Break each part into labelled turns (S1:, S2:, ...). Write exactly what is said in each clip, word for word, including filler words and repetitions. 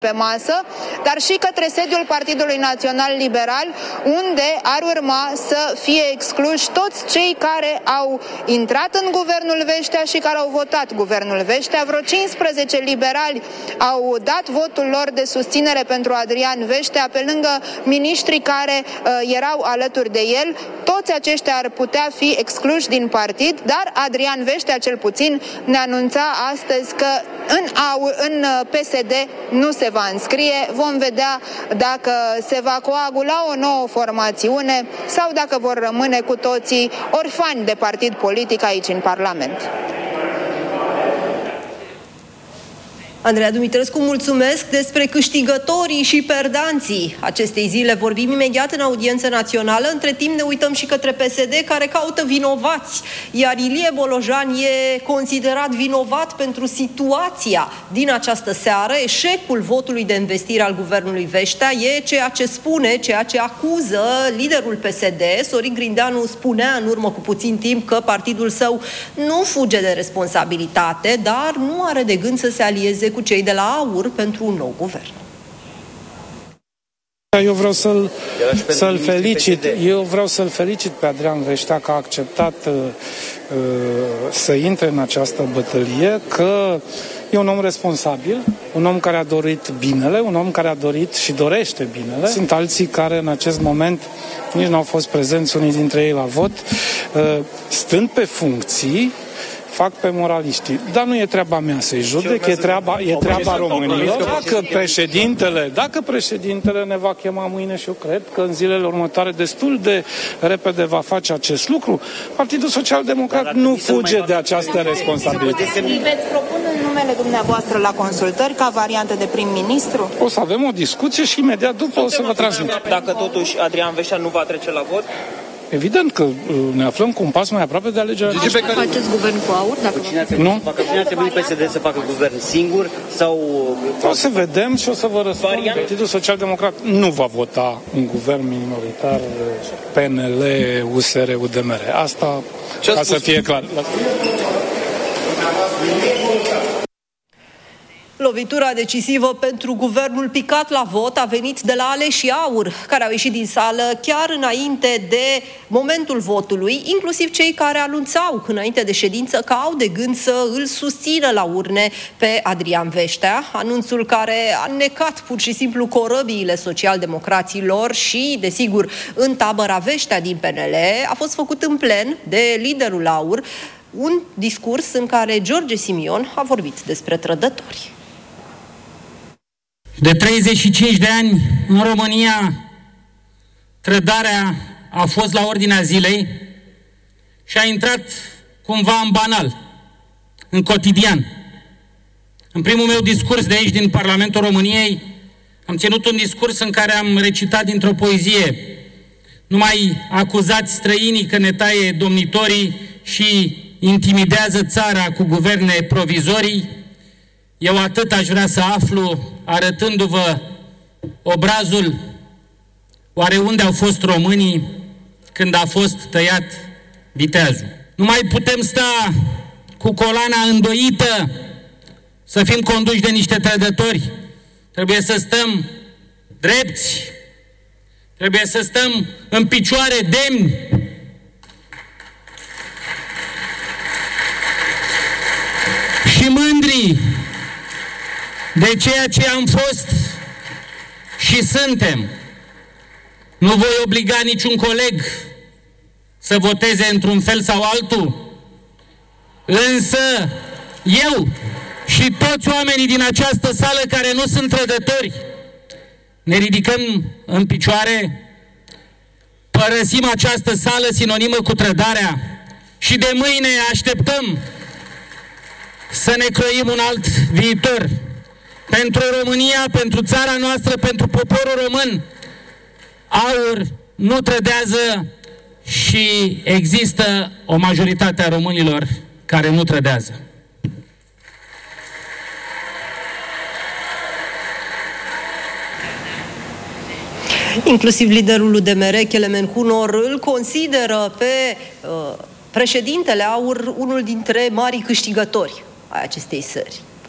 S1: pe masă, dar și către sediul Partidului Național Liberal, unde ar urma să fie excluși toți cei care au intrat în guvernul Veștea și care au votat guvernul Veștea. Vreo cincisprezece liberali au dat votul lor de susținere pentru Adrian Veștea, pe lângă miniștrii care uh, erau alături de el. Toți aceștia ar putea fi excluși din partid, dar Adrian Veștea, cel puțin, ne anunța astăzi că în, în P S D nu se va înscrie. Vom vedea dacă se va coagula o nouă formațiune sau dacă vor rămâne cu toții orfani de partid politic aici în Parlament.
S2: Andreea Dumitrescu, mulțumesc. Despre câștigătorii și perdanții acestei zile vorbim imediat în audiență națională. Între timp ne uităm și către P S D, care caută vinovați, iar Ilie Bolojan e considerat vinovat pentru situația din această seară. Eșecul votului de investire al guvernului Veștea e ceea ce spune, ceea ce acuză liderul P S D. Sorin Grindeanu spunea în urmă cu puțin timp că partidul său nu fuge de responsabilitate, dar nu are de gând să se alieze cu cei de la AUR pentru un nou guvern.
S3: Eu vreau să-l, să-l felicit, eu vreau să-l felicit pe Adrian Veștea că a acceptat uh, să intre în această bătălie, că e un om responsabil, un om care a dorit binele, un om care a dorit și dorește binele. Sunt alții care în acest moment nici nu au fost prezenți, unii dintre ei la vot, uh, stând pe funcții, fac pe moraliștii. Dar nu e treaba mea să-i judec, e treaba, e treaba românilor. Dacă președintele, dacă președintele ne va chema mâine, și eu cred că în zilele următoare destul de repede va face acest lucru, Partidul Social Democrat nu fuge de această responsabilitate.
S1: Îi veți propune în numele dumneavoastră la consultări ca variantă de prim-ministru?
S3: O să avem o discuție și imediat după o să vă transmit.
S4: Dacă totuși Adrian Veștea nu va trece la vot?
S3: Evident că ne aflăm cu un pas mai aproape de alegerea.
S2: Deci pe care faceți guvern cu AUR? Dacă
S3: nu?
S4: Cine ar trebui P S D să facă guvern singur sau...
S3: O să vedem și o să vă răspund. Partidul Social Democrat nu va vota un guvern minoritar P N L, U S R, U D M R. Asta ca să fie clar.
S2: Lovitura decisivă pentru guvernul picat la vot a venit de la aleșii AUR, care au ieșit din sală chiar înainte de momentul votului, inclusiv cei care anunțau înainte de ședință că au de gând să îl susțină la urne pe Adrian Veștea, anunțul care a necat pur și simplu corăbiile social-democraților și, desigur, în tabăra Veștea din P N L a fost făcut în plen de liderul AUR un discurs în care George Simion a vorbit despre trădători.
S5: De treizeci și cinci de ani în România, trădarea a fost la ordinea zilei și a intrat cumva în banal, în cotidian. În primul meu discurs de aici, din Parlamentul României, am ținut un discurs în care am recitat dintr-o poezie: nu mai acuzați străinii că ne taie domnitorii și intimidează țara cu guverne provizorii. Eu atât aș vrea să aflu, arătându-vă obrazul, oare unde au fost românii când a fost tăiat viteazul? Nu mai putem sta cu coloana îndoită să fim conduși de niște trădători. Trebuie să stăm drepți, trebuie să stăm în picioare demni. Și mândri de ceea ce am fost și suntem. Nu voi obliga niciun coleg să voteze într-un fel sau altul, însă eu și toți oamenii din această sală care nu sunt trădători ne ridicăm în picioare, părăsim această sală sinonimă cu trădarea și de mâine așteptăm să ne croim un alt viitor pentru România, pentru țara noastră, pentru poporul român. AUR nu trădează și există o majoritate a românilor care nu trădează.
S2: Inclusiv liderul U D M R, Kelemen Hunor, îl consideră pe uh, președintele AUR unul dintre marii câștigători ai acestei sări.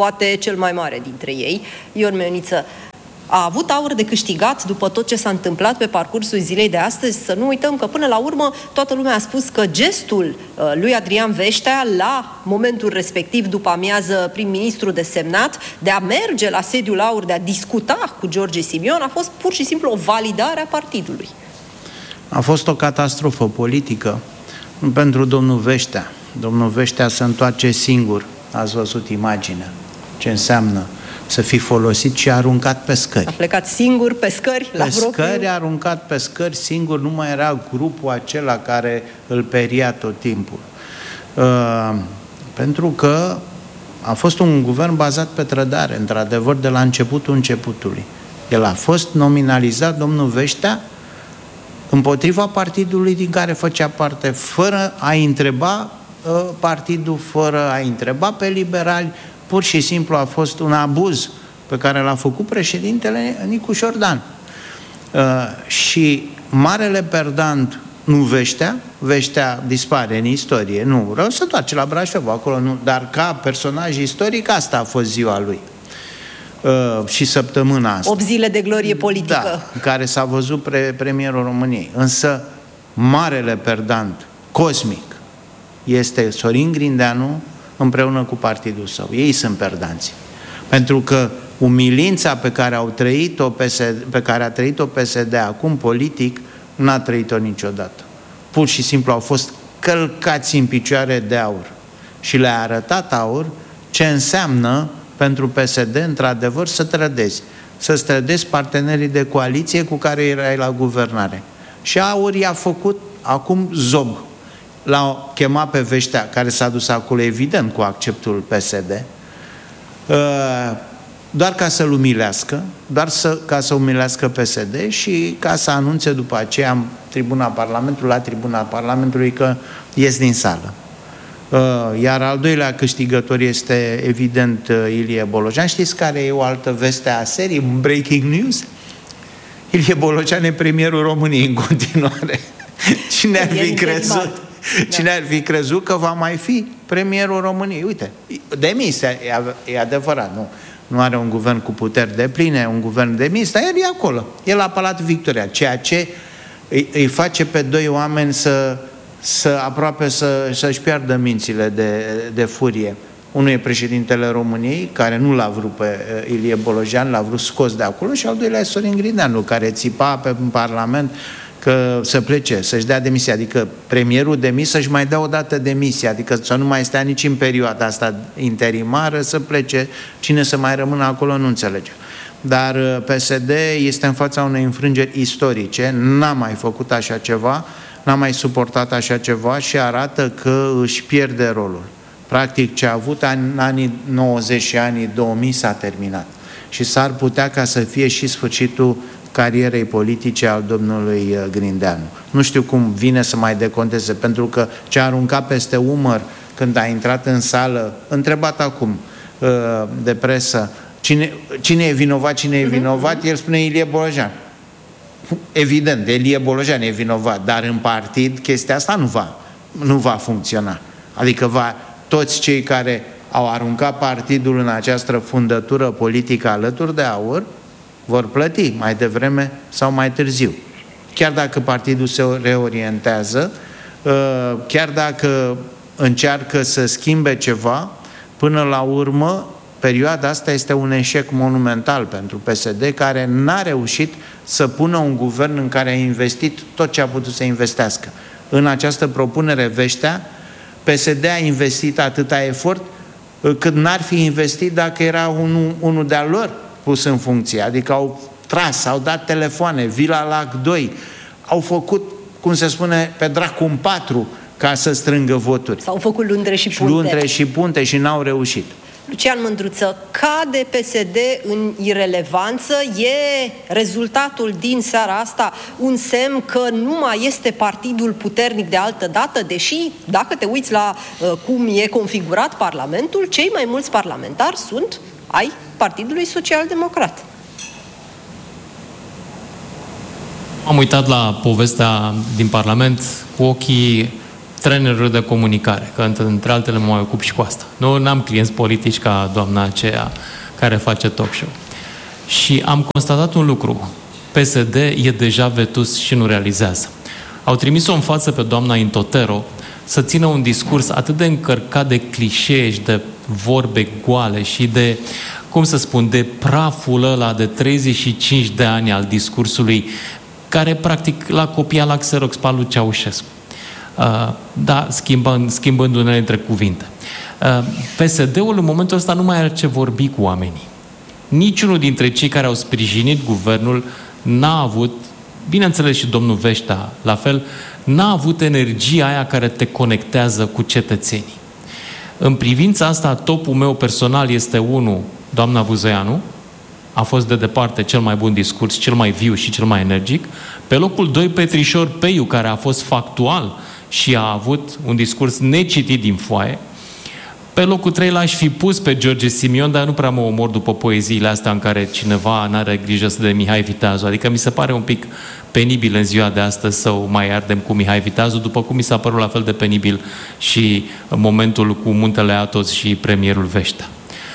S2: poate cel mai mare dintre ei. Ion Meniță, a avut AUR de câștigat după tot ce s-a întâmplat pe parcursul zilei de astăzi? Să nu uităm că până la urmă toată lumea a spus că gestul uh, lui Adrian Veștea la momentul respectiv, după amiază prim-ministru desemnat, de a merge la sediul AUR, de a discuta cu George Simion, a fost pur și simplu o validare a partidului.
S6: A fost o catastrofă politică pentru domnul Veștea. Domnul Veștea se întoarce singur. Ați văzut imaginea. Ce înseamnă să fi folosit și aruncat pe scări.
S2: A plecat singur pe scări la
S6: Pe
S2: propriu.
S6: scări, a aruncat pe scări singur, nu mai era grupul acela care îl peria tot timpul. Uh, pentru că a fost un guvern bazat pe trădare, într-adevăr, de la începutul începutului. El a fost nominalizat, domnul Veștea, împotriva partidului din care făcea parte, fără a întreba uh, partidul, fără a întreba pe liberali. Pur și simplu a fost un abuz pe care l-a făcut președintele Nicu Șordan. Uh, și marele perdant, nu Veștea, Veștea dispare în istorie, nu, vreau să întoarce la Brașov, acolo nu, dar ca personaj istoric, asta a fost ziua lui. Uh, și săptămâna asta.
S2: opt zile de glorie politică.
S6: Da, în care s-a văzut pre- premierul României. Însă, marele perdant, cosmic, este Sorin Grindeanu, împreună cu partidul său. Ei sunt perdanți. Pentru că umilința pe care, au trăit-o P S D, pe care a trăit-o P S D acum politic, n-a trăit-o niciodată. Pur și simplu au fost călcați în picioare de AUR. Și le-a arătat AUR ce înseamnă pentru P S D, într-adevăr, să trădezi. Să strădezi partenerii de coaliție cu care erai la guvernare. Și AUR i-a făcut acum zob. L-au chemat pe Veștea, care s-a dus acolo, evident, cu acceptul P S D, doar ca să-l umilească, doar să, ca să umilească P S D și ca să anunțe după aceea în tribuna Parlamentului, la tribuna Parlamentului, că ies din sală. Iar al doilea câștigător este, evident, Ilie Bolojan. Știți care e o altă veste a serii? Breaking news? Ilie Bolojan e premierul României în continuare. Cine ar fi crezut? Cine ar fi crezut că va mai fi premierul României? Uite, demis, e, e adevărat, nu, nu are un guvern cu puteri depline, un guvern demis, dar el e acolo, el a Palat Victoria, ceea ce îi, îi face pe doi oameni să, să aproape să, să-și piardă mințile de, de furie. Unul e președintele României, care nu l-a vrut pe Ilie Bolojan, l-a vrut scos de acolo, și al doilea e Sorin Grindeanu, care țipa pe în Parlament că să plece, să-și dea demisia, adică premierul demis să-și mai dea o dată demisia, adică să nu mai stea nici în perioada asta interimară, să plece, cine să mai rămână acolo nu înțelege. Dar P S D este în fața unei înfrângeri istorice, n-a mai făcut așa ceva, n-a mai suportat așa ceva și arată că își pierde rolul. Practic ce a avut în anii nouăzeci și anii două mii s-a terminat și s-ar putea ca să fie și sfârșitul carierei politice al domnului Grindeanu. Nu știu cum vine să mai deconteze, pentru că ce a aruncat peste umăr când a intrat în sală, întrebat acum de presă, cine, cine e vinovat, cine e vinovat, el spune Ilie Bolojan. Evident, Ilie Bolojan e vinovat, dar în partid chestia asta nu va, nu va funcționa. Adică va, toți cei care au aruncat partidul în această fundătură politică alături de AUR vor plăti mai devreme sau mai târziu. Chiar dacă partidul se reorientează, chiar dacă încearcă să schimbe ceva, până la urmă, perioada asta este un eșec monumental pentru P S D, care n-a reușit să pună un guvern în care a investit tot ce a putut să investească. În această propunere Veștea, P S D a investit atâta efort cât n-ar fi investit dacă era unul, unul de-al lor pus în funcție. Adică au tras, au dat telefoane, Vila Lac doi, au făcut, cum se spune, pe dracu în patru ca să strângă voturi.
S2: S-au făcut lundre și punte.
S6: Lundre și punte și n-au reușit.
S2: Lucian Mândruță, cade P S D în irelevanță? E rezultatul din seara asta un semn că nu mai este partidul puternic de altă dată, deși, dacă te uiți la uh, cum e configurat Parlamentul, cei mai mulți parlamentari sunt ai Partidului Social-Democrat.
S7: Am uitat la povestea din Parlament cu ochii trainerul de comunicare, că între altele mă mai ocup și cu asta. Nu am clienți politici ca doamna aceea care face talk show. Și am constatat un lucru. P S D e deja vetus și nu realizează. Au trimis-o în față pe doamna Intotero să țină un discurs atât de încărcat de clișee și de vorbe goale și de, cum să spun, de praful ăla de treizeci și cinci de ani al discursului, care practic l-a copiat la Xerox pe lui Ceaușescu. Uh, da, schimbând, schimbând unele dintre cuvinte. Uh, P S D-ul în momentul ăsta nu mai are ce vorbi cu oamenii. Niciunul dintre cei care au sprijinit guvernul n-a avut, bineînțeles și domnul Veștea la fel, n-a avut energia aia care te conectează cu cetățenii. În privința asta, topul meu personal este unu, doamna Buzoianu, a fost de departe cel mai bun discurs, cel mai viu și cel mai energic. Pe locul doi, Petrișor Peiu, care a fost factual și a avut un discurs necitit din foaie. Pe locul trei l-aș fi pus pe George Simion, dar nu prea mă omor după poeziile astea în care cineva n-are grijă de Mihai Viteazu. Adică mi se pare un pic penibil în ziua de astăzi să o mai ardem cu Mihai Viteazu, după cum mi s-a părut la fel de penibil și momentul cu Muntele Athos și premierul Veștea.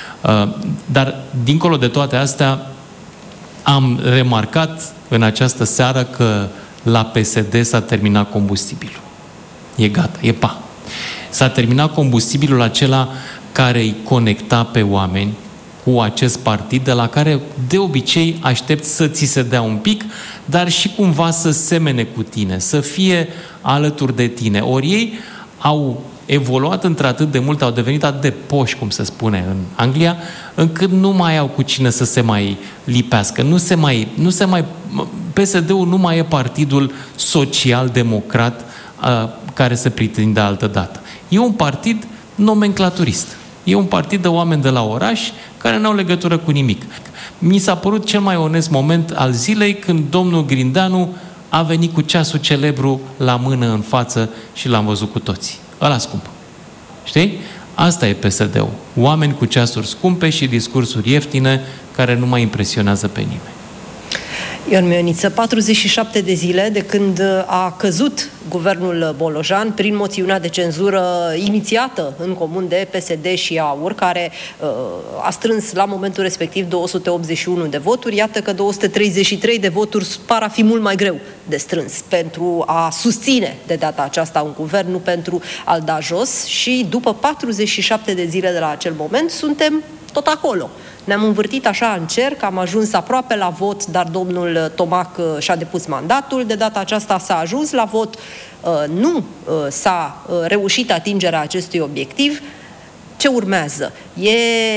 S7: Dar, dincolo de toate astea, am remarcat în această seară că la P S D s-a terminat combustibilul. E gata, e pa. S-a terminat combustibilul acela care îi conecta pe oameni cu acest partid, de la care de obicei aștept să ți se dea un pic, dar și cumva să semene cu tine, să fie alături de tine. Ori ei au evoluat într-atât de mult, au devenit atât de poși, cum se spune în Anglia, încât nu mai au cu cine să se mai lipească. Nu se mai, nu se mai, P S D-ul nu mai e partidul social-democrat uh, care se pretindea altă dată. E un partid nomenclaturist. E un partid de oameni de la oraș care n-au legătură cu nimic. Mi s-a părut cel mai onest moment al zilei când domnul Grindeanu a venit cu ceasul celebru la mână în față și l-am văzut cu toții. Ăla scump. Știi? Asta e P S D-ul. Oameni cu ceasuri scumpe și discursuri ieftine care nu mai impresionează pe nimeni.
S2: Ion Mioniță, patruzeci și șapte de zile de când a căzut guvernul Bolojan prin moțiunea de cenzură inițiată în comun de P S D și AUR, care uh, a strâns la momentul respectiv două sute optzeci și unu de voturi. Iată că două sute treizeci și trei de voturi par a fi mult mai greu de strâns pentru a susține de data aceasta un guvern, nu pentru a-l da jos. Și după patruzeci și șapte de zile de la acel moment suntem tot acolo. Ne-am învârtit așa în cerc, am ajuns aproape la vot, dar domnul Tomac și-a depus mandatul. De data aceasta s-a ajuns la vot, nu s-a reușit atingerea acestui obiectiv. Ce urmează? E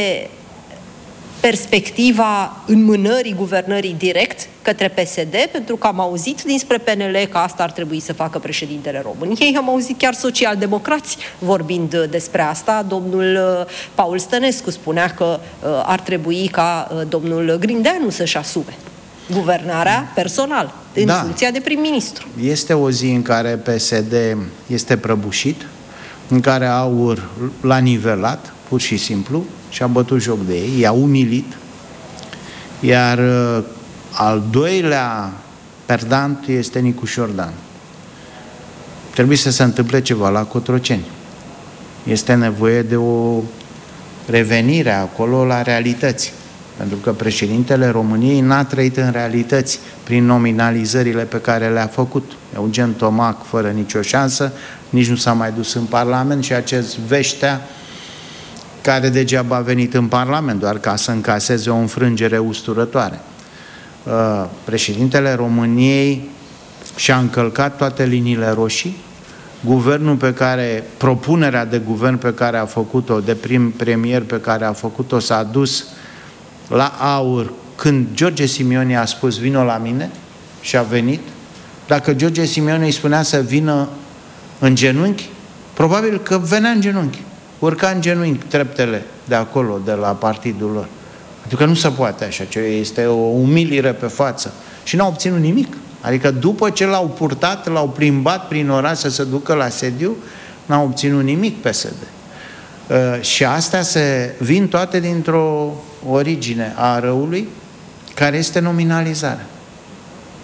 S2: perspectiva înmânării guvernării direct către P S D, pentru că am auzit dinspre P N L că asta ar trebui să facă președintele României, am auzit chiar socialdemocrați vorbind despre asta. Domnul Paul Stănescu spunea că ar trebui ca domnul Grindeanu să-și asume guvernarea personal în da. funcția de prim-ministru.
S6: Este o zi în care P S D este prăbușit, în care AUR l-a nivelat, pur și simplu, și a bătut joc de ei, i-a umilit, iar uh, al doilea perdant este Nicu Șordan. Trebuie să se întâmple ceva la Cotroceni. Este nevoie de o revenire acolo la realități, pentru că președintele României n-a trăit în realități prin nominalizările pe care le-a făcut. Eugen Tomac fără nicio șansă, nici nu s-a mai dus în Parlament, și acest Veștea, care degeaba a venit în Parlament, doar ca să încaseze o înfrângere usturătoare. Președintele României și-a încălcat toate liniile roșii. Guvernul pe care, propunerea de guvern pe care a făcut-o, de prim premier pe care a făcut-o, s-a dus la AUR când George Simion a spus vină la mine și a venit. Dacă George Simion îi spunea să vină în genunchi, probabil că venea în genunchi. Urca în genunchi treptele de acolo, de la partidul lor. Pentru că nu se poate așa, este o umilire pe față. Și n-au obținut nimic. Adică după ce l-au purtat, l-au plimbat prin oraș să se ducă la sediu, n-au obținut nimic P S D. Uh, și astea se vin toate dintr-o origine a răului, care este nominalizarea.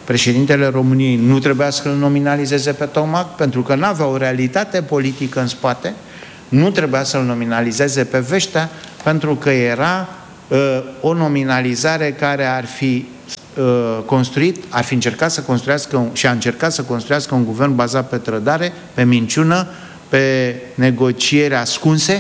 S6: președintele României nu trebuia să-l nominalizeze pe Tocmac, pentru că nu avea o realitate politică în spate, nu trebuia să-l nominalizeze pe Veștea, pentru că era uh, o nominalizare care ar fi uh, construit, ar fi încercat să construiască un, și a încercat să construiască un guvern bazat pe trădare, pe minciună, pe negocieri ascunse,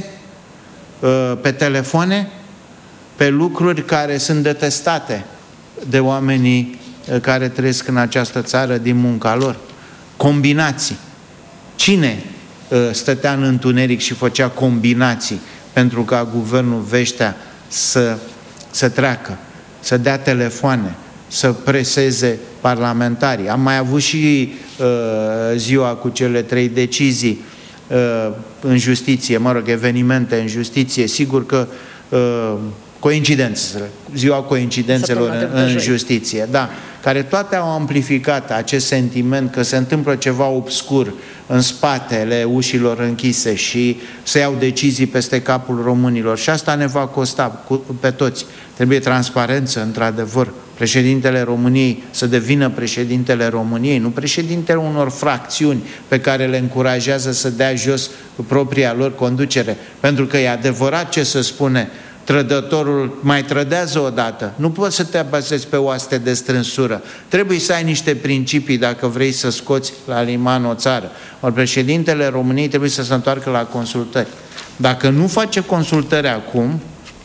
S6: uh, pe telefoane, pe lucruri care sunt detestate de oamenii care trăiesc în această țară din munca lor. Combinații. Cine stătea în întuneric și făcea combinații pentru ca guvernul Veștea să, să treacă, să dea telefoane, să preseze parlamentarii? Am mai avut și uh, ziua cu cele trei decizii uh, în justiție, mă rog, evenimente în justiție. Sigur că uh, coincidențele, ziua coincidențelor în, în justiție, da, care toate au amplificat acest sentiment că se întâmplă ceva obscur în spatele ușilor închise și se iau decizii peste capul românilor. Și asta ne va costa pe toți. Trebuie transparență, într-adevăr. Președintele României să devină președintele României, nu președintele unor fracțiuni pe care le încurajează să dea jos propria lor conducere. Pentru că e adevărat ce se spune, trădătorul mai trădează odată. Nu poți să te bazezi pe oaste de strânsură. Trebuie să ai niște principii dacă vrei să scoți la liman o țară. Ori președintele României trebuie să se întoarcă la consultări. Dacă nu face consultări acum,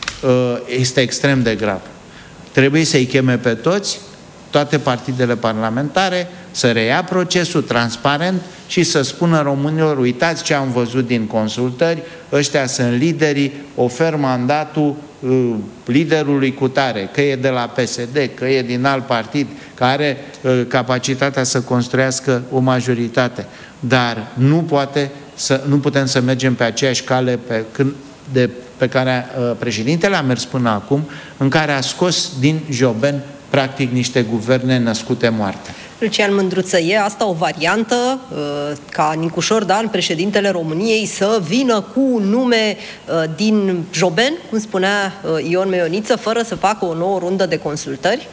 S6: este extrem de grav. Trebuie să-i cheme pe toți, toate partidele parlamentare, să reia procesul transparent și să spună românilor, uitați ce am văzut din consultări, ăștia sunt liderii, ofer mandatul uh, liderului cutare, că e de la P S D, că e din alt partid, că are uh, capacitatea să construiască o majoritate. Dar nu, poate să, nu putem să mergem pe aceeași cale pe, când, de, pe care uh, președintele a mers până acum, în care a scos din Joben practic niște guverne născute moarte.
S2: Lucian Mândruță, e asta o variantă ca Nicușor Dan, președintele României, să vină cu nume din Joben, cum spunea Ion Meioniță, fără să facă o nouă rundă de consultări?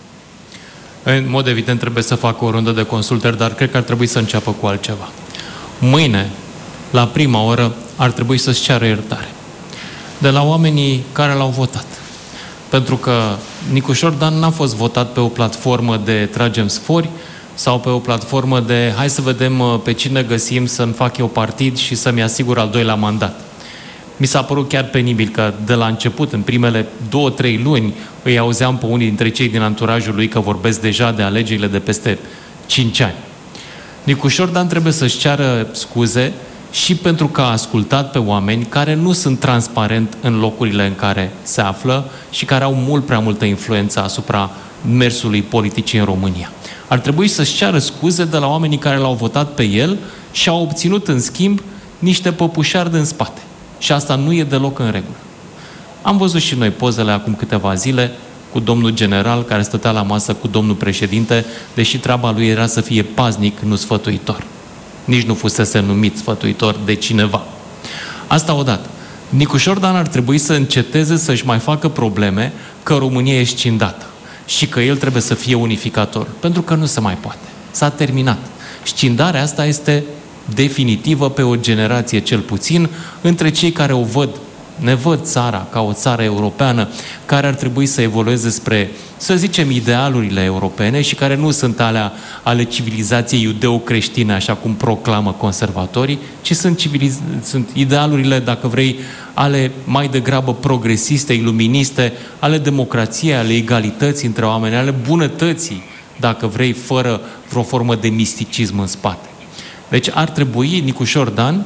S7: În mod evident trebuie să facă o rundă de consultări, dar cred că ar trebui să înceapă cu altceva. Mâine, la prima oră, ar trebui să-și ceară iertare de la oamenii care l-au votat. Pentru că Nicușor Dan n-a fost votat pe o platformă de tragem sfori sau pe o platformă de hai să vedem pe cine găsim să-mi fac eu partid și să-mi asigur al doilea mandat. Mi s-a părut chiar penibil că de la început, în primele două, trei luni, îi auzeam pe unii dintre cei din anturajul lui că vorbesc deja de alegerile de peste cinci ani. Nicușor Dan trebuie să-și ceară scuze și pentru că a ascultat pe oameni care nu sunt transparent în locurile în care se află și care au mult prea multă influență asupra mersului politicii în România. Ar trebui să-și ceară scuze de la oamenii care l-au votat pe el și au obținut în schimb niște păpușari din spate. Și asta nu e deloc în regulă. Am văzut și noi pozele acum câteva zile cu domnul general care stătea la masă cu domnul președinte, deși treaba lui era să fie paznic, nu sfătuitor. Nici nu fusese numit sfătuitor de cineva. Asta odată. Nicușor Dan ar trebui să înceteze să-și mai facă probleme că România e scindată și că el trebuie să fie unificator, pentru că nu se mai poate. S-a terminat. Scindarea asta este definitivă pe o generație cel puțin, între cei care o văd, ne văd țara ca o țară europeană care ar trebui să evolueze spre, să zicem, idealurile europene și care nu sunt alea ale civilizației iudeo-creștine, așa cum proclamă conservatorii, ci sunt, civiliz- sunt idealurile, dacă vrei, ale mai degrabă progresiste, iluministe, ale democrației, ale egalității între oameni, ale bunătății, dacă vrei, fără vreo formă de misticism în spate. Deci ar trebui Nicușor Dan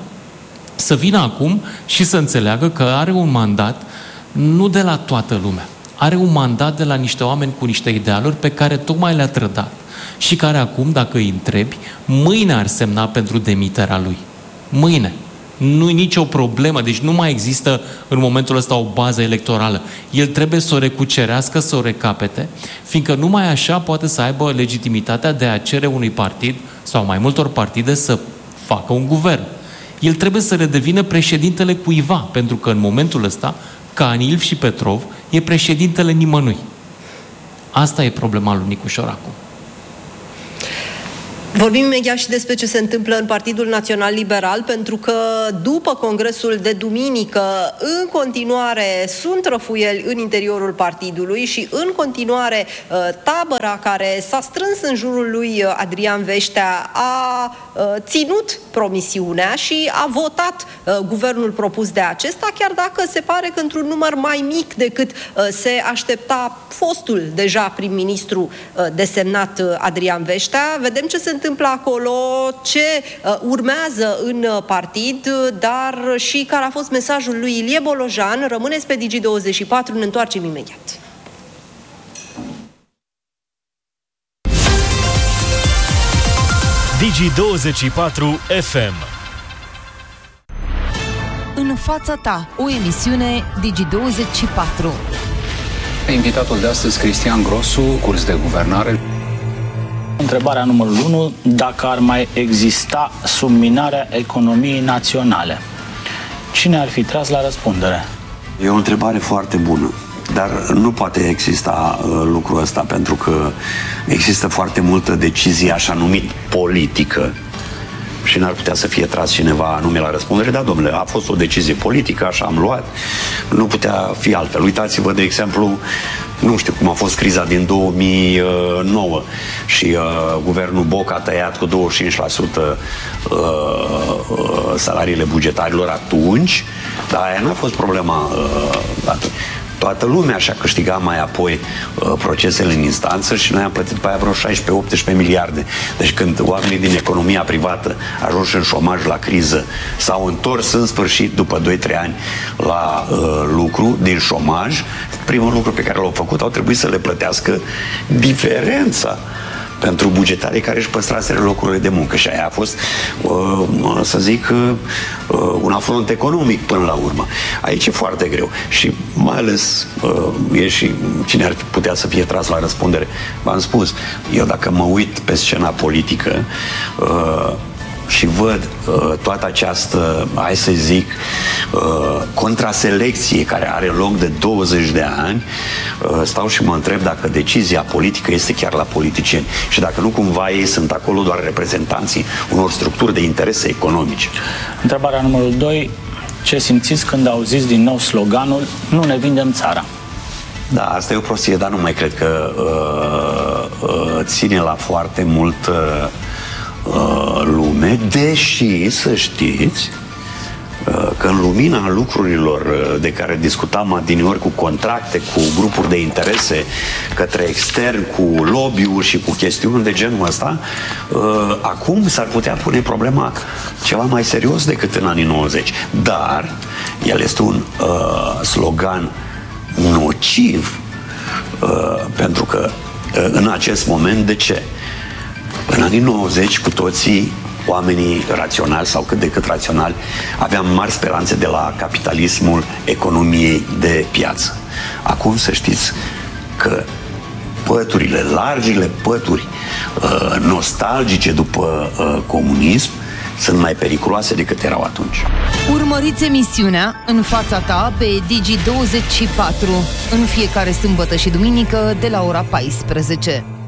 S7: să vină acum și să înțeleagă că are un mandat nu de la toată lumea. Are un mandat de la niște oameni cu niște idealuri pe care tocmai le-a trădat și care acum, dacă îi întrebi, mâine ar semna pentru demiterea lui. Mâine. Nu-i nicio problemă, deci nu mai există în momentul ăsta o bază electorală. El trebuie să o recucerească, să o recapete, fiindcă numai așa poate să aibă legitimitatea de a cere unui partid sau mai multor partide să facă un guvern. El trebuie să redevină președintele cuiva, pentru că în momentul ăsta, ca Anilv și Petrov, e președintele nimănui. Asta e problema lui Nicușor acum.
S2: Vorbim imediat și despre ce se întâmplă în Partidul Național Liberal, pentru că după congresul de duminică, în continuare sunt răfuieli în interiorul partidului și în continuare tabăra care s-a strâns în jurul lui Adrian Veștea a ținut promisiunea și a votat guvernul propus de acesta, chiar dacă se pare că într-un număr mai mic decât se aștepta fostul deja prim-ministru desemnat Adrian Veștea. Vedem ce se întâmplă acolo, ce urmează în partid, dar și care a fost mesajul lui Ilie Bolojan. Rămâneți pe Digi douăzeci și patru, ne întoarcem imediat.
S8: Digi douăzeci și patru F M.
S9: În fața ta, o emisiune Digi douăzeci și patru.
S10: Invitatul de astăzi, Cristian Grosu, curs de guvernare.
S11: Întrebarea numărul unu, dacă ar mai exista subminarea economiei naționale, cine ar fi tras la răspundere?
S12: E o întrebare foarte bună, dar nu poate exista uh, lucrul ăsta, pentru că există foarte multă decizie așa numit politică și n-ar putea să fie tras cineva anume la răspundere. Da, domnule, a fost o decizie politică, așa am luat, nu putea fi altfel. Uitați-vă, de exemplu, nu știu cum a fost criza din două mii nouă și uh, guvernul Boc a tăiat cu douăzeci și cinci la sută uh, uh, salariile bugetarilor atunci, dar aia n-a fost problema uh, atunci. Toată lumea și-a câștigat mai apoi uh, procesele în instanță și noi am plătit pe aia vreo șaisprezece optsprezece miliarde. Deci când oamenii din economia privată ajunși în șomaj la criză s-au întors în sfârșit după doi trei ani la uh, lucru din șomaj, primul lucru pe care l-au făcut au trebuit să le plătească diferența pentru bugetarii care își păstraseră locurile de muncă. Și aia a fost, uh, să zic, uh, un afront economic până la urmă. Aici e foarte greu. Și mai ales uh, e și cine ar putea să fie tras la răspundere. V-am spus, eu dacă mă uit pe scena politică uh, și văd uh, toată această, hai să zic, uh, contraselecție care are loc de douăzeci de ani, uh, stau și mă întreb dacă decizia politică este chiar la politicieni și dacă nu cumva ei sunt acolo doar reprezentanții unor structuri de interese economice.
S11: Întrebarea numărul doi. Ce simțiți când auziți din nou sloganul "Nu ne vindem țara"?
S12: Da, asta e o prostie, dar nu mai cred că uh, uh, ține la foarte mult uh, lume, deși să știți că în lumina lucrurilor de care discutam adineori, cu contracte, cu grupuri de interese către extern, cu lobby-uri și cu chestiuni de genul ăsta, acum s-ar putea pune problema ceva mai serios decât în anii nouăzeci. Dar el este un uh, slogan nociv uh, pentru că uh, în acest moment, de ce? În anii nouăzeci, cu toții, oamenii raționali sau cât de cât raționali, aveam mari speranțe de la capitalismul economiei de piață. Acum să știți că păturile, largile pături uh, nostalgice după uh, comunism sunt mai periculoase decât erau atunci.
S9: Urmăriți emisiunea În fața ta pe Digi douăzeci și patru în fiecare sâmbătă și duminică de la ora paisprezece.